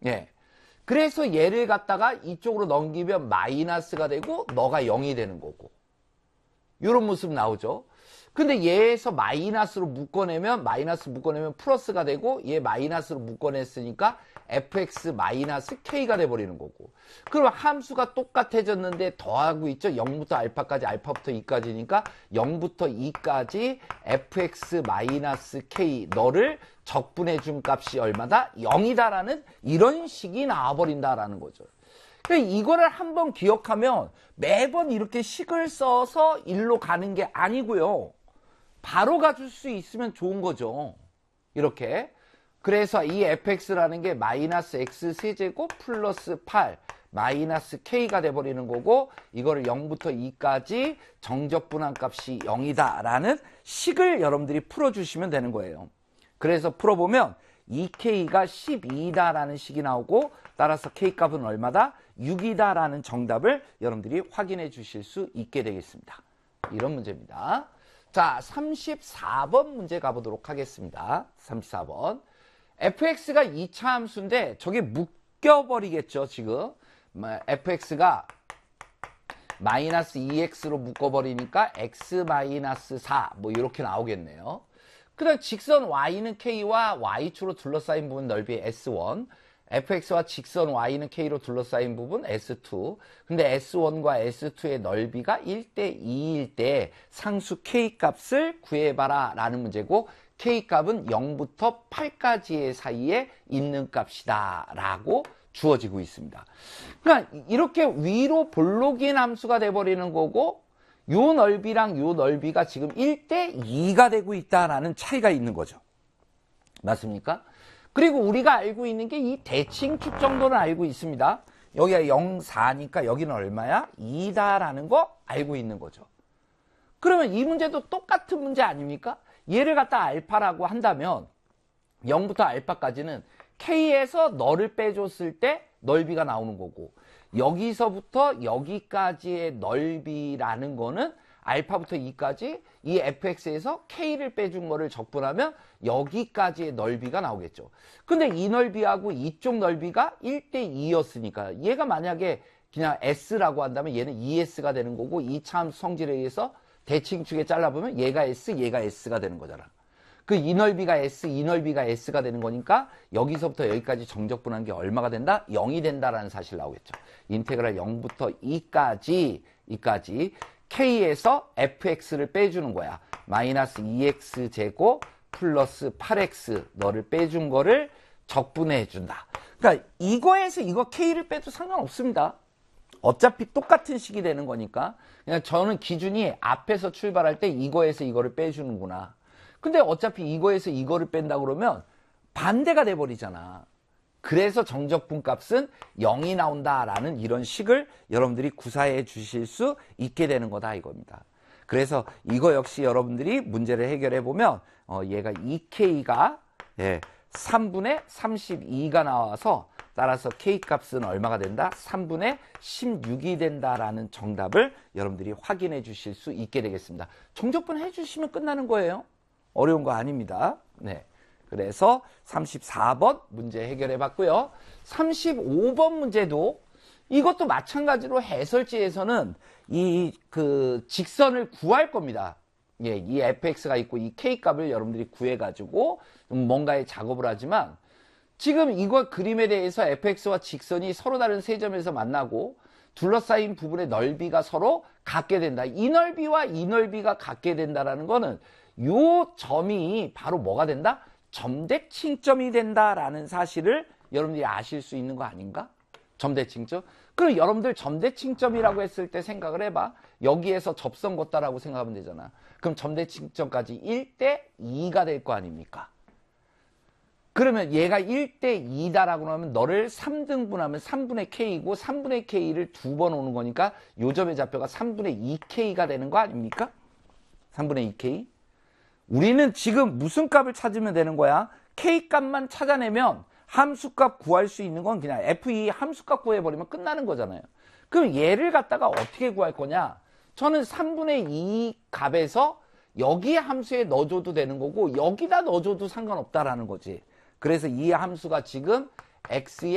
예. 그래서 얘를 갖다가 이쪽으로 넘기면 마이너스가 되고 너가 0이 되는 거고. 이런 모습 나오죠. 근데 얘에서 마이너스로 묶어내면 플러스가 되고 얘 마이너스로 묶어냈으니까 fx 마이너스 k가 돼버리는 거고. 그럼 함수가 똑같아졌는데 더하고 있죠. 0부터 알파까지 알파부터 2까지니까 0부터 2까지 fx 마이너스 k 너를 적분해 준 값이 얼마다? 0이다라는 이런 식이 나와버린다라는 거죠. 그러니까 이거를 한번 기억하면 매번 이렇게 식을 써서 일로 가는 게 아니고요. 바로 가줄 수 있으면 좋은 거죠. 이렇게. 그래서 이 fx라는 게 마이너스 x 세제곱 플러스 8 마이너스 k가 돼버리는 거고 이거를 0부터 2까지 정적분한 값이 0이다 라는 식을 여러분들이 풀어주시면 되는 거예요. 그래서 풀어보면 2k가 12다 라는 식이 나오고 따라서 k값은 얼마다? 6이다 라는 정답을 여러분들이 확인해 주실 수 있게 되겠습니다. 이런 문제입니다. 자, 34번 문제 가보도록 하겠습니다. 34번. fx가 2차 함수인데 저게 묶여버리겠죠, 지금. fx가 마이너스 2x로 묶어버리니까 x 마이너스 4 뭐 이렇게 나오겠네요. 그 다음 직선 y는 k와 y축으로 둘러싸인 부분 넓이 s1 fx와 직선 y는 k로 둘러싸인 부분 s2 근데 s1과 s2의 넓이가 1대 2일 때 상수 k 값을 구해봐라 라는 문제고 k 값은 0부터 8까지의 사이에 있는 값이다 라고 주어지고 있습니다. 그러니까 이렇게 위로 볼록인 함수가 돼버리는 거고 요 넓이랑 요 넓이가 지금 1대 2가 되고 있다라는 차이가 있는 거죠. 맞습니까? 그리고 우리가 알고 있는 게 이 대칭축 정도는 알고 있습니다. 여기가 0, 4니까 여기는 얼마야? 2다라는 거 알고 있는 거죠. 그러면 이 문제도 똑같은 문제 아닙니까? 얘를 갖다 알파라고 한다면 0부터 알파까지는 K에서 너를 빼줬을 때 넓이가 나오는 거고 여기서부터 여기까지의 넓이라는 거는 알파부터 2까지 이 fx에서 k를 빼준 거를 적분하면 여기까지의 넓이가 나오겠죠. 근데 이 넓이하고 이쪽 넓이가 1대 2였으니까 얘가 만약에 그냥 s라고 한다면 얘는 2s가 되는 거고 이 참 성질에 의해서 대칭축에 잘라보면 얘가 s, 얘가 s가 되는 거잖아. 그 이 넓이가 s, 이 넓이가 s가 되는 거니까 여기서부터 여기까지 정적분한 게 얼마가 된다? 0이 된다라는 사실 나오겠죠. 인테그랄 0부터 2까지 k에서 fx를 빼주는 거야. 마이너스 2x 제곱 플러스 8x 너를 빼준 거를 적분해 준다. 그러니까 이거에서 이거 k를 빼도 상관없습니다. 어차피 똑같은 식이 되는 거니까 그냥 저는 기준이 앞에서 출발할 때 이거에서 이거를 빼주는구나. 근데 어차피 이거에서 이거를 뺀다 그러면 반대가 돼버리잖아. 그래서 정적분 값은 0이 나온다라는 이런 식을 여러분들이 구사해 주실 수 있게 되는 거다 이겁니다. 그래서 이거 역시 여러분들이 문제를 해결해 보면 얘가 2K가 3분의 32가 나와서 따라서 K 값은 얼마가 된다? 3분의 16이 된다라는 정답을 여러분들이 확인해 주실 수 있게 되겠습니다. 정적분 해주시면 끝나는 거예요. 어려운 거 아닙니다. 네. 그래서 34번 문제 해결해 봤고요. 35번 문제도 이것도 마찬가지로 해설지에서는 이 직선을 구할 겁니다. 예, 이 fx가 있고 이 k 값을 여러분들이 구해 가지고 뭔가의 작업을 하지만 지금 이거 그림에 대해서 fx와 직선이 서로 다른 세 점에서 만나고 둘러싸인 부분의 넓이가 서로 같게 된다. 이 넓이와 이 넓이가 같게 된다라는 거는 요 점이 바로 뭐가 된다? 점대칭점이 된다라는 사실을 여러분들이 아실 수 있는 거 아닌가? 점대칭점? 그럼 여러분들 점대칭점이라고 했을 때 생각을 해봐. 여기에서 접선 걷다라고 생각하면 되잖아. 그럼 점대칭점까지 1대 2가 될 거 아닙니까? 그러면 얘가 1대 2다라고 하면 너를 3등분하면 3분의 K이고 3분의 K를 두 번 오는 거니까 요 점의 좌표가 3분의 2K가 되는 거 아닙니까? 3분의 2K? 우리는 지금 무슨 값을 찾으면 되는 거야? K 값만 찾아내면 함수값 구할 수 있는 건 그냥 F2 함수값 구해버리면 끝나는 거잖아요. 그럼 얘를 갖다가 어떻게 구할 거냐? 저는 3분의 2 값에서 여기 함수에 넣어줘도 되는 거고 여기다 넣어줘도 상관없다라는 거지. 그래서 이 함수가 지금 x의